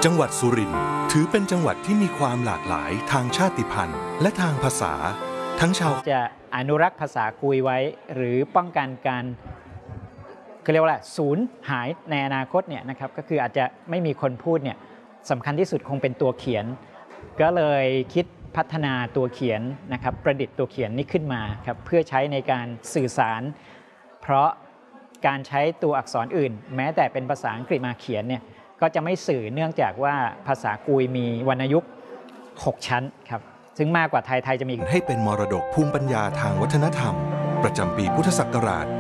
จังหวัดสุรินทร์ถือเป็นจังหวัดที่มีความหลากหลายทางชาติพันธุ์และทางภาษาทั้งชาวจะอนุรักษ์ภาษากุยไว้หรือป้องกันการเรียกว่าสูญหายในอนาคตเนี่ยนะครับก็คืออาจจะไม่มีคนพูดเนี่ยสำคัญที่สุดคงเป็นตัวเขียนก็เลยคิดพัฒนาตัวเขียนนะครับประดิษฐ์ตัวเขียนนี้ขึ้นมาครับเพื่อใช้ในการสื่อสารเพราะการใช้ตัวอักษรอื่นแม้แต่เป็นภาษาอังกฤษมาเขียนเนี่ยก็จะไม่สื่อเนื่องจากว่าภาษากุยมีวรรณยุกต์6ชั้นครับซึ่งมากกว่าไทยจะมีให้เป็นมรดกภูมิปัญญาทางวัฒนธรรมประจำปีพุทธศักราช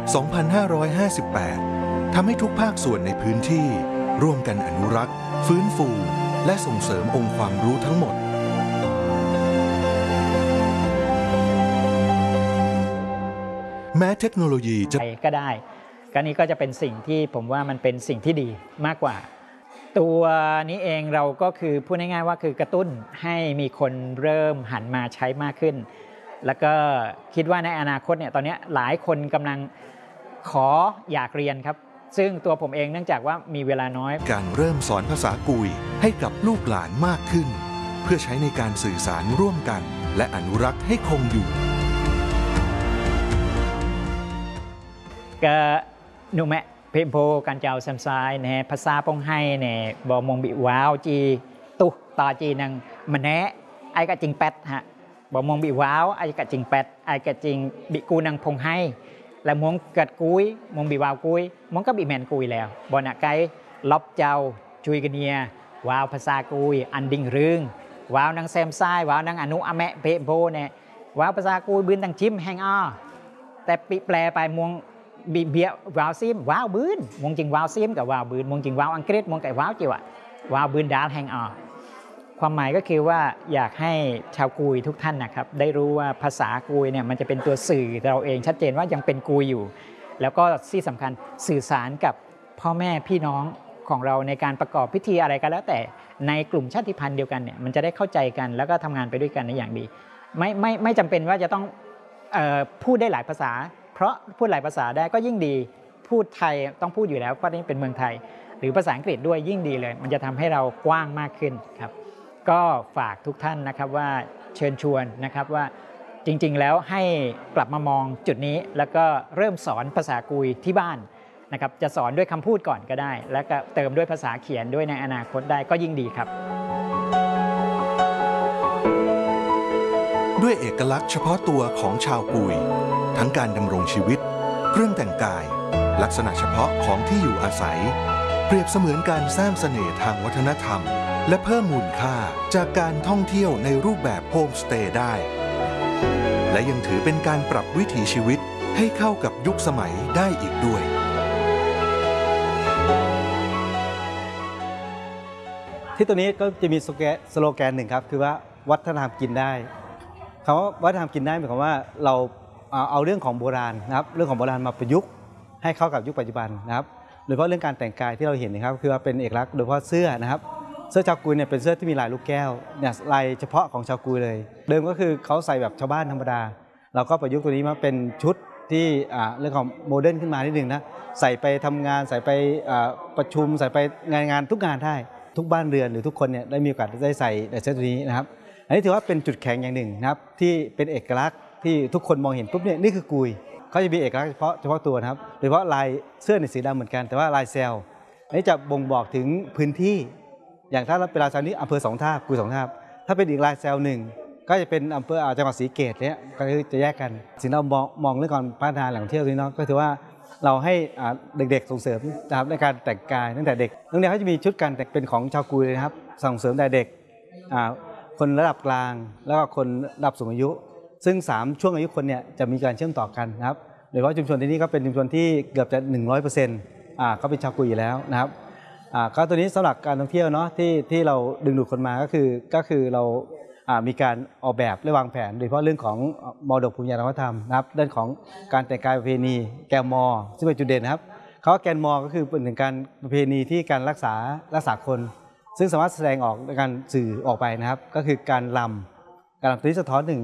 2558 ทำให้ทุกภาคส่วนในพื้นที่ร่วมกันอนุรักษ์ฟื้นฟูและส่งเสริมองค์ความรู้ทั้งหมดแม้เทคโนโลยีจะก็ได้ก็นี้ก็จะเป็นสิ่งที่ผมว่ามันเป็นสิ่งที่ดีมากกว่าตัวนี้เองเราก็คือพูดง่ายๆว่าคือกระตุ้นให้มีคนเริ่มหันมาใช้มากขึ้นแล้วก็คิดว่าในอนาคตเนี่ยตอนนี้หลายคนกำลังอยากเรียนครับซึ่งตัวผมเองเนื่องจากว่ามีเวลาน้อยการเริ่มสอนภาษากุยให้กับลูกหลานมากขึ้นเพื่อใช้ในการสื่อสารร่วมกันและอนุรักษ์ให้คงอยู่ก็หนูแม่เพมโพการเจ้าแซมไซน์ในภาษาปงให้ในบอมงบิว้าวจีตุต่อจีนังมันแนะไอ้กะจิงเป็ดฮะบอมงบิว้าวไอ้กะจิงเป็ดไอ้กะจิงบิกูนังพงให้แล้วมงกัดกุยมงบิว้าวกุยมงก็บิแมนกุยแล้วบอนะไกล็อบเจ้าจุยกันเนียว้าวภาษากุยอันดิ่งรึงว้าวนังแซมไซน์ว้าวนังอนุอแมเพมโพเนี่ยว้าวภาษากุยบืนตังชิมแหงอ้อแต่ปีแปลไปมงบีเบียวาวซิมว้าวบืนมงจริงว้าวซิมกับว้าวบืนมงจริงว้าวอังกฤษมงกับว้าวจิ๋วอะว้าวบืนดาลแหงออความหมายก็คือว่าอยากให้ชาวกุยทุกท่านนะครับได้รู้ว่าภาษากุยเนี่ยมันจะเป็นตัวสื่อเราเองชัดเจนว่ายังเป็นกุยอยู่แล้วก็ที่สำคัญสื่อสารกับพ่อแม่พี่น้องของเราในการประกอบพิธีอะไรก็แล้วแต่ในกลุ่มชาติพันธุ์เดียวกันเนี่ยมันจะได้เข้าใจกันแล้วก็ทำงานไปด้วยกันในอย่างดีไม่จำเป็นว่าจะต้องพูดได้หลายภาษาเพราะพูดหลายภาษาได้ก็ยิ่งดีพูดไทยต้องพูดอยู่แล้วเพราะนี่เป็นเมืองไทยหรือภาษาอังกฤษด้วยยิ่งดีเลยมันจะทำให้เรากว้างมากขึ้นครับก็ฝากทุกท่านนะครับว่าเชิญชวนนะครับว่าจริงๆแล้วให้กลับมามองจุดนี้แล้วก็เริ่มสอนภาษากุยที่บ้านนะครับจะสอนด้วยคำพูดก่อนก็ได้แล้วก็เติมด้วยภาษาเขียนด้วยในอนาคตได้ก็ยิ่งดีครับด้วยเอกลักษณ์เฉพาะตัวของชาวกุยทั้งการดำรงชีวิตเครื่องแต่งกายลักษณะเฉพาะของที่อยู่อาศัยเปรียบเสมือนการสร้างเสน่ห์ทางวัฒนธรรมและเพิ่มมูลค่าจากการท่องเที่ยวในรูปแบบโฮมสเตย์ได้และยังถือเป็นการปรับวิถีชีวิตให้เข้ากับยุคสมัยได้อีกด้วยที่ตัวนี้ก็จะมีสโลแกนหนึ่งครับคือว่าวัฒนธรรมกินได้คำว่าวัฒนธรรมกินได้หมายความว่าเราเอาเรื่องของโบราณนะครับเรื่องของโบราณมาประยุกต์ให้เข้ากับยุคปัจจุบันนะครับโดยเฉพาะเรื่องการแต่งกายที่เราเห็นนะครับคือว่าเป็นเอกลักษณ์โดยเฉพาะเสื้อนะครับเสื้อชาวกุยเนี่ยเป็นเสื้อที่มีลายลูกแก้วเนี่ยลายเฉพาะของชาวกุยเลยเดิมก็คือเขาใส่แบบชาวบ้านธรรมดาเราก็ประยุกต์ตัวนี้มาเป็นชุดที่เรื่องของโมเดิร์นขึ้นมานิดนึงนะใส่ไปทำงานใส่ไปประชุมใส่ไปงานทุกงานได้ทุกบ้านเรือนหรือทุกคนเนี่ยได้มีโอกาสได้ใส่เสื้อตัวนี้นะครับอันนี้ถือว่าเป็นจุดแข็งอย่างหนึ่งนะครับที่เป็นเอกลักษณ์ที่ทุกคนมองเห็นปุ๊บเนี่ยนี่คือกุยเขาจะมีเอกลักษณ์เฉพาะตัวนะครับโดยเฉพาะลายเสื้อในสีดำเหมือนกันแต่ว่าลายเซลล์นี่จะบ่งบอกถึงพื้นที่อย่างถ้าเป็นลายเซลล์นี้อำเภอสองท่ากุยสองท่าถ้าเป็นอีกลายเซลล์หนึ่งก็จะเป็นอำเภอจังหวัดศรีเกษเนี่ยก็จะแยกกันสิ่งเรามองเรื่องการพัฒนาแหล่งท่องเที่ยวนี้เนาะก็ถือว่าเราให้เด็กๆส่งเสริมนะครับในการแต่งกายตั้งแต่เด็กตั้งแต่เขาจะมีชุดการแต่งเป็นของชาวกุยเลยนะครับส่งเสริมแต่เด็กคนระดับกลางแล้วก็คนระดับสูงอายุซึ่ง3ช่วงอายุคนเนี่ยจะมีการเชื่อมต่อกันนะครับโดยเฉพาะชุมชนที่นี่ก็เป็นชุมชนที่เกือบจะ 100% เขาเป็นชาวกุยอยู่แล้วนะครับก็ตัวนี้สำหรับการท่องเที่ยวเนาะที่เราดึงดูดคนมาก็คือเรามีการออกแบบและวางแผนโดยเฉพาะเรื่องของมรดกภูมิปัญญาวัฒนธรรมนะครับเรื่องของการแต่งกายประเพณีแกมมอซึ่งเป็นจุดเด่นนะครับเขาแกนมอก็คือเป็นถึงการประเพณีที่การรักษาคนซึ่งสามารถแสดงออกในการสื่อออกไปนะครับก็คือการรำตัวนี้สะท้อนถึง